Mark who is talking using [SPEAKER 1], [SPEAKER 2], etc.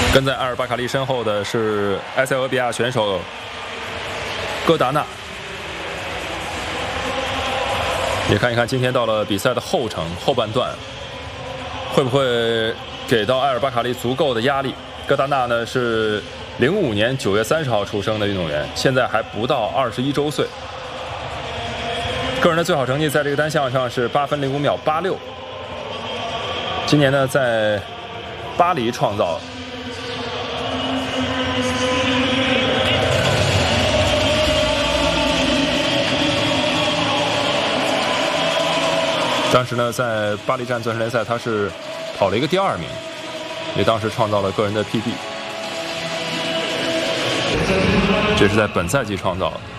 [SPEAKER 1] 跟在阿尔巴卡利身后的是埃塞俄比亚选手戈达纳。也看一看今天到了比赛的后程后半段，会不会给到埃尔巴卡利足够的压力？戈达纳呢是05年9月30号出生的运动员，现在还不到21周岁。个人的最好成绩在这个单项上是8分05秒86。今年呢在巴黎创造。当时呢，在巴黎站钻石联赛，他是跑了一个第2名，也当时创造了个人的 PB，这是在本赛季创造的。